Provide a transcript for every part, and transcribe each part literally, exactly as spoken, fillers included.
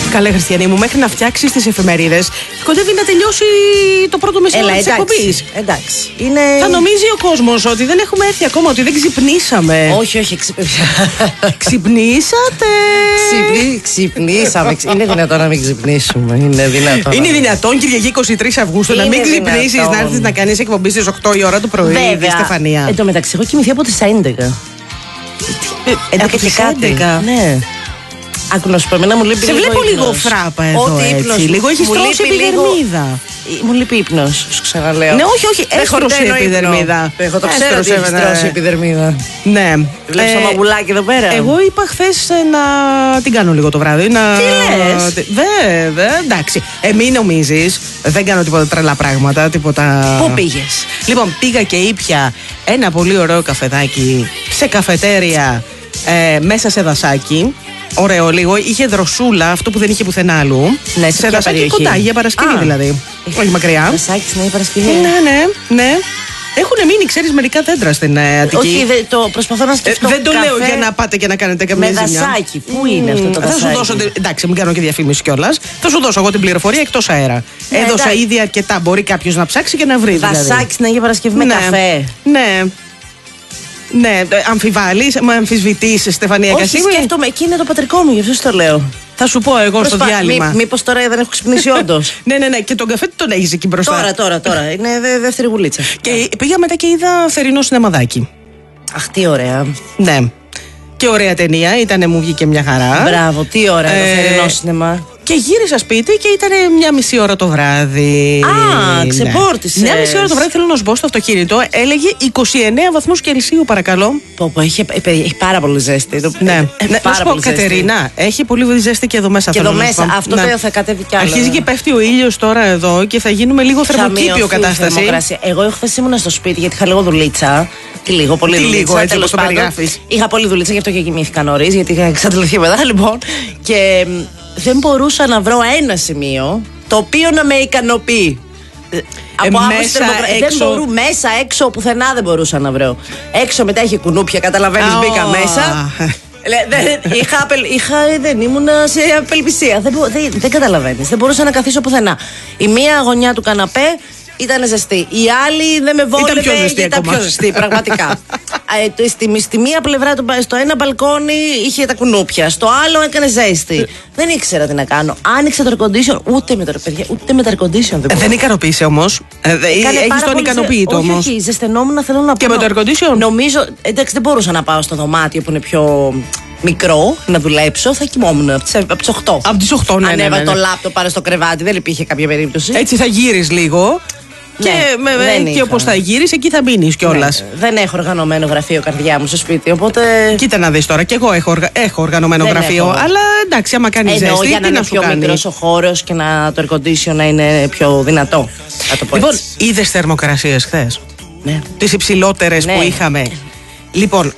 Καλέ Χριστιανή μου, μέχρι να φτιάξει τις εφημερίδες, κοντεύει να τελειώσει το πρώτο μεσημέρι της εκπομπής. Εντάξει. Είναι... Θα νομίζει ο κόσμος ότι δεν έχουμε έρθει ακόμα, ότι δεν ξυπνήσαμε. Όχι, όχι, Ξυπνήσατε. Ξυπνή, ξυπνήσαμε. Είναι δυνατόν να μην ξυπνήσουμε. Είναι δυνατόν. Είναι δυνατόν Κυριακή είκοσι τρεις Αυγούστου να μην ξυπνήσεις, να έρθεις να κάνεις εκπομπή στις οκτώ η ώρα το πρωί. Βέβαια. Στεφανία. Εν τω μεταξύ, έχω κοιμηθεί από τις έντεκα. έντεκα και κάτι. Ναι. Άκου να σου πω, εμένα μου λείπει σε λίγο. Σε βλέπω ύπνος. λίγο φράπα εδώ. Ό,τι έτσι. ύπνος. Λίγο έχει στρώσει επιδερμίδα. Λίγο... Μου λείπει ύπνος, σου ξαναλέω. Ναι, όχι, όχι. Έστρωσε επιδερμίδα. Εγώ το ξέρω ότι έχει στρώσει επιδερμίδα. Ναι. Βλέπεις το μαγουλάκι εδώ πέρα. Εγώ είπα χθες να την κάνω λίγο το βράδυ. Να... Τι λες? Βέβαια, εντάξει. Ε, μην νομίζεις, δεν κάνω τίποτα τρελά πράγματα. Τίποτα... Πού πήγες? Λοιπόν, πήγα και ήπια ένα πολύ ωραίο καφεδάκι σε καφετέρια ε, μέσα σε δασάκι. Ωραίο λίγο, είχε δροσούλα, αυτό που δεν είχε πουθενά αλλού. Ναι, σε, σε δασάκι περιοχή? Κοντά, για Παρασκευή Α, δηλαδή. Όχι μακριά. Δασάκι στην Αγία Παρασκευή. Ναι, ναι, ναι. Έχουν μείνει, ξέρεις, μερικά δέντρα στην ε, Αττική. Όχι, δε, το προσπαθώ να σκεφτώ. Ε, δεν το καφέ... λέω για να πάτε και να κάνετε καμία ζημιά. Με ζημιά. δασάκι, πού είναι αυτό το δασάκι? Θα σου δώσω, εντάξει, μην κάνω και διαφήμιση κιόλας. Θα σου δώσω εγώ την πληροφορία εκτός αέρα. Ναι, έδωσα εντάξει. ήδη αρκετά. Μπορεί κάποιος να ψάξει και να βρει. Δασάκι δηλαδή. Στην Αγία Παρασκευή με ναι, καφέ. Ναι. Ναι, αμφιβάλλεις, με αμφισβητείς, Στεφανία Κασίμη. Όχι, σκέφτομαι, εκεί είναι το πατρικό μου, γι' αυτό το λέω. Θα σου πω εγώ Προσπα... στο διάλειμμα. Μή, Μήπως τώρα δεν έχω ξυπνήσει όντως? Ναι, ναι, ναι, και τον καφέ τον έχεις εκεί μπροστά. Τώρα, τώρα, τώρα. Είναι δε, δεύτερη βουλίτσα. Και πήγα μετά και είδα θερινό σινεμαδάκι. Αχ, τι ωραία. Ναι. Και ωραία ταινία, ήτανε, μου βγήκε μια χαρά. Μπράβο, τι ωραία ε... το θερινό σινεμά. Και γύρισα σπίτι και ήταν μια μισή ώρα το βράδυ. Α, ναι. Ξεπόρτισες. Μια μισή ώρα το βράδυ, θέλω να σου πω, στο αυτοκίνητο έλεγε είκοσι εννέα βαθμούς Κελσίου, παρακαλώ. Πω, πω, έχει, έχει πάρα πολύ ζέστη. Ναι, ναι. Να σου πω, Κατερίνα, έχει πολύ ζέστη και εδώ μέσα. Και εδώ μέσα, αυτό ναι. θα κατέβει κι άλλο. Αρχίζει και πέφτει ο ήλιος τώρα εδώ και θα γίνουμε λίγο θερμοκήπιο κατάσταση. Εγώ χθες ήμουνα στο σπίτι γιατί είχα λίγο δουλίτσα. Τι λίγο, πολύ Τι δουλίτσα. Λίγο, έτσι όπως το περιγράφεις. Είχα πολύ δουλίτσα, γι' αυτό και κοιμήθηκα νωρίς, γιατί είχα εξαντληθεί μετά, λοιπόν. Και δεν μπορούσα να βρω ένα σημείο το οποίο να με ικανοποιεί. Ε, από μέσα, θερμοκρα... έξω... δεν μπορού, μέσα, έξω, πουθενά δεν μπορούσα να βρω. Έξω μετά είχε κουνούπια, καταλαβαίνεις, oh. μπήκα μέσα. δεν, είχα, απελ, είχα, δεν ήμουν σε απελπισία. Δεν, δεν, δεν καταλαβαίνεις, δεν μπορούσα να καθίσω πουθενά. Η μία γωνιά του καναπέ ήταν ζεστή. Η άλλη δεν με βόλευε. Ήταν πιο ζεστή. Ήταν πιο ζεστή, πραγματικά. ε, στη, στη μία πλευρά, του, στο ένα μπαλκόνι είχε τα κουνούπια. Στο άλλο έκανε ζέστη. δεν ήξερα τι να κάνω. Άνοιξα το air condition, ούτε με το, παιδιά, ούτε με το air condition δεν μπορώ. Δεν ικανοποίησε όμως. Ε, Έχεις τον ικανοποιητό όμως. Όχι, όχι, ζεσθενόμουν, θέλω να πω. Και με το air condition. Νομίζω, εντάξει, δεν μπορούσα να πάω στο δωμάτιο που είναι πιο μικρό να δουλέψω, θα κοιμόμουν από τις οκτώ. Από τις οκτώ, ναι. Ανέβα ναι, ναι, ναι. το λάπτοπ πάνω στο κρεβάτι, δεν υπήρχε κάποια περίπτωση. Έτσι θα γύρεις λίγο. Και, ναι, με, και όπως θα γύρεις, εκεί θα μείνεις κιόλας. Ναι, δεν έχω οργανωμένο γραφείο καρδιά μου στο σπίτι, οπότε. Κοίτα να δεις τώρα, και εγώ έχω, οργα... έχω οργανωμένο δεν γραφείο, έχω. Αλλά εντάξει, άμα κάνει ζέστη. Εννοώ για να είναι πιο μικρός ο χώρος και να το air condition να είναι πιο δυνατό. Θα το πω λοιπόν, είδες θερμοκρασίες χθες? Ναι. Τις υψηλότερες ναι. που είχαμε. Λοιπόν,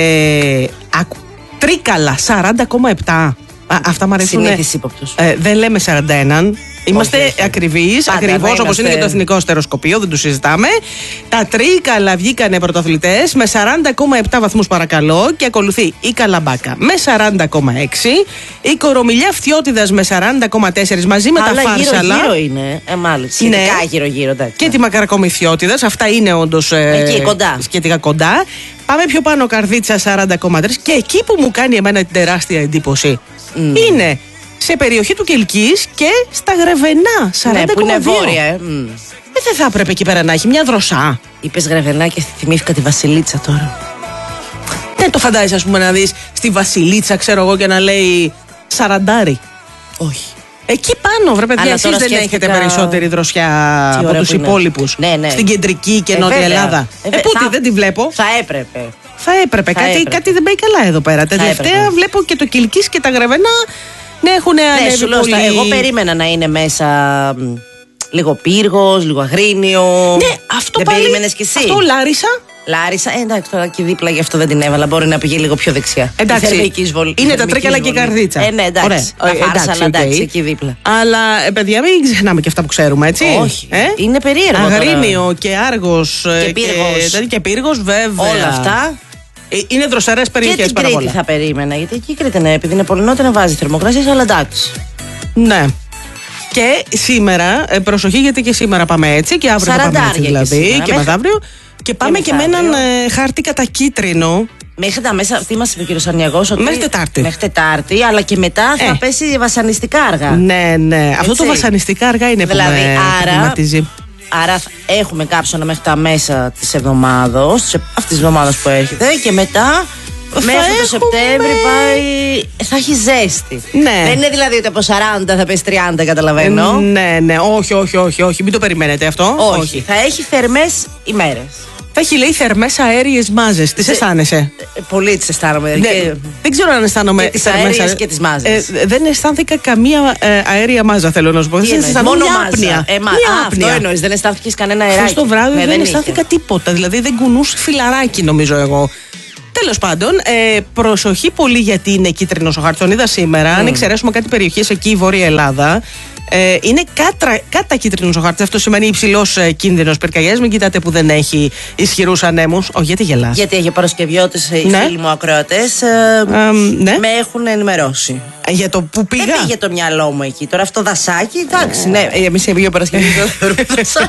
ε, ακου... Τρίκαλα σαράντα κόμμα επτά. Α, αυτά μου αρέσουν. Συνήθις ύποπτος. Ε, δεν λέμε σαράντα ένα. Είμαστε ακριβείς, ακριβώς όπως είναι και το εθνικό αστεροσκοπείο, δεν το συζητάμε. Τα Τρίκαλα βγήκανε πρωταθλητές με σαράντα κόμμα επτά βαθμούς παρακαλώ και ακολουθεί η Καλαμπάκα με σαράντα κόμμα έξι, η Κορομιλιά Φτιώτιδας με σαράντα κόμμα τέσσερα μαζί με αλλά τα Φάρσαλα. Γύρω-γύρω είναι, ε, μάλλον. Σχετικά ναι. γύρω-γύρω, εντάξει. Και τη Μακαρακόμη Φτιώτιδας, αυτά είναι όντως ε, εκεί, κοντά. σχετικά κοντά. Πάμε πιο πάνω, Καρδίτσα σαράντα κόμμα τρία και εκεί που μου κάνει εμένα την τεράστια εντύπωση mm. είναι σε περιοχή του Κελκής και στα Γρεβενά σαράντα κόμμα δύο. Ναι, που είναι βόρεια, ε. Mm. Ε, δεν θα έπρεπε εκεί πέρα να έχει μια δροσά. Είπες Γρεβενά και θυμήθηκα τη Βασιλίτσα τώρα. Δεν το φαντάζεσαι, ας πούμε, να δεις στη Βασιλίτσα, ξέρω εγώ, και να λέει σαραντάρι. Όχι. Εκεί πάνω, βρε παιδιά, αλλά εσείς δεν σκέφτηκα... έχετε περισσότερη δροσιά από τους υπόλοιπους. Ναι, ναι. Στην κεντρική και ε, νότια βέβαια. Ελλάδα. Ε, ε, πού θα... δεν τη βλέπω. Θα έπρεπε. Θα έπρεπε. Θα κάτι, έπρεπε. κάτι δεν πάει καλά εδώ πέρα. Τα τελευταία βλέπω και το Κιλκής και τα Γρεβενά να έχουν ανέβει ναι, πολύ. Εγώ περίμενα να είναι μέσα λίγο Πύργος, λίγο Αγρίνιο. Ναι, αυτό δεν πάλι. Περίμενες κι εσύ. Αυτό Λάρισα. Λάρισα, ε, εντάξει, τώρα και δίπλα γι' αυτό δεν την έβαλα. Μπορεί να πηγαίνει λίγο πιο δεξιά. Εντάξει. Είναι τα Τρίκαλα και η Καρδίτσα. Ε, ναι, εντάξει. Τα Φάρσαλα, εντάξει, εκεί δίπλα. Αλλά, ε, παιδιά, μην ξεχνάμε και αυτά που ξέρουμε, έτσι. Όχι. Ε? Είναι περίεργο. Αγρίνιο και Άργος. Και Πύργος. Και, και Πύργος, βέβαια. Όλα αυτά. Είναι δροσερές περιοχές πάρα πολλά. Και την Κρήτη θα περίμενα, γιατί εκεί η Κρήτη, ναι, επειδή είναι πολύ νότια να βάζει θερμοκρασίες, αλλά εντάξει. Ναι. Και σήμερα, ε, προσοχή γιατί και σήμερα πάμε έτσι και αύριο θα πάμε έτσι δηλαδή. Και, και μεθαύριο. Και πάμε και, και με έναν ε, χάρτη κατακίτρινο. Μέχρι τα μέσα, τι μας είπε ο κύριος Αρνιαγός, ότι μέχρι Τετάρτη. Μέχρι Τετάρτη, αλλά και μετά θα ε. πέσει βασανιστικά αργά. Ναι, ναι. Έτσι. Αυτό το βασανιστικά αργά είναι δηλαδή, που με προβληματίζει. Άρα έχουμε κάψωνα μέχρι τα μέσα της εβδομάδος, αυτής της εβδομάδας που έρχεται, και μετά μέχρι έχουμε... το Σεπτέμβρη πάει. Θα έχει ζέστη. Ναι. Δεν είναι δηλαδή ότι από σαράντα θα πέσει τριάντα, καταλαβαίνω. Ναι, ναι. Όχι, όχι, όχι, όχι. Μην το περιμένετε αυτό. Όχι. όχι. Θα έχει θερμές ημέρες. Θα έχει, λέει, θερμές αέριες μάζες. Τι αισθάνεσαι? Ε, πολύ τις αισθάνομαι. Ναι, και... Δεν ξέρω αν αισθάνομαι τις αέριες και τις μάζες. Ε, δεν αισθάνθηκα καμία ε, αέρια μάζα, θέλω να σου πω. Δεν αισθάνομαι μια άπνοια. Ε, μα, μια α, αυτό εννοείς, δεν αισθάνθηκες κανένα αεράκι? Χθες το βράδυ ναι, δεν αισθάνθηκα τίποτα. Δηλαδή δεν κουνούσε φιλαράκι, νομίζω εγώ. Τέλος πάντων, ε, προσοχή πολύ γιατί είναι κίτρινος ο χάρτης. Τον είδα σήμερα. Mm. Αν εξαιρέσουμε κάτι περιοχές εκεί, η Βόρεια Ελλάδα, ε, είναι κάτρα, κάτα κίτρινος ο χάρτης. Αυτό σημαίνει υψηλός ε, κίνδυνος πυρκαγιάς. Μην κοιτάτε που δεν έχει ισχυρούς ανέμους. Ω, γιατί γελάς? Γιατί για Παρασκευιώτες οι ναι. φίλοι μου ακροατές ε, ε, ναι. με έχουν ενημερώσει. Για το που πήγα. Δεν πήγε το μυαλό μου εκεί. Τώρα αυτό δασάκι, εντάξει, ναι. Εμείς για Παρασκευιώτες δεν θεωρούμε δασάκι.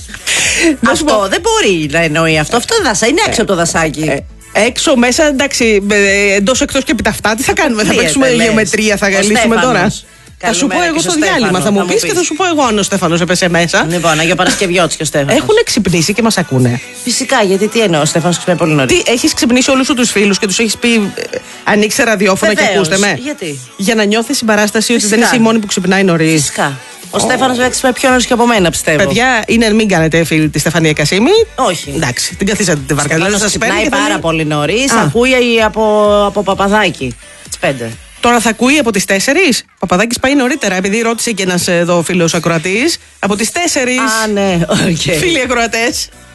Αυτό δεν μπορεί να εννοεί αυτό. Αυτό δασάκι είναι έξω από το δασάκι. Έξω, μέσα, εντάξει, εντός, εκτός και επί τα αυτά, τι θα κάνουμε, θα παίξουμε γεωμετρία, θα γαλίσουμε τώρα. Θα σου πω εγώ στο διάλειμμα, θα μου πεις και θα σου πω εγώ αν ο Στέφανος έπεσε μέσα. Λοιπόν, για Παρασκευιώτης και ο Στέφανος. Έχουν ξυπνήσει και μας ακούνε. Φυσικά, γιατί τι εννοώ, ο Στέφανος ξυπνάει πολύ νωρίς. Τι, έχεις ξυπνήσει όλους τους φίλους και τους έχεις πει ανοίξτε ραδιόφωνα και ακούστε με? Γιατί? Για να νιώθεις συμπαράσταση ότι δεν είσαι η μόνη που ξυπνάει νωρίς. Φυσικά. Ο oh. Στέφανος θα ξυπνάει πιο νωρίς και από μένα, πιστεύω. Παιδιά, είναι μην κάνετε φίλη τη Στεφανία Κασίμη. Όχι. Εντάξει, την καθίσατε τη βάρκα. Δηλαδή σας ξυπνάει πάρα θα... πολύ νωρίς. Ακούει από, από Παπαδάκη. Τις πέντε. Τώρα θα ακούει από τις τέσσερις. Ο Παπαδάκης πάει νωρίτερα, επειδή ρώτησε και ένας εδώ φίλος ακροατής. Από τις τέσσερις. Α, ναι, okay. Φίλοι ακροατές.